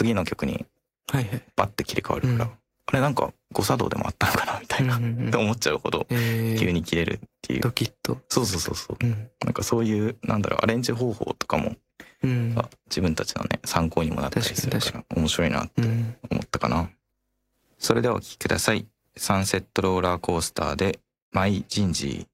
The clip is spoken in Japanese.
次の曲にはいはい。 バッて切り替わるから、あれなんか誤作動でもあったのかなみたいな、って思っちゃうほど急に切れるっていう。 ドキッと。 そうそうそうそう。なんかそういうなんだろうアレンジ方法とかも、自分たちのね参考にもなったりするから面白いなって思ったかな。それではお聴きください。サンセットローラーコースターでマイジンジー。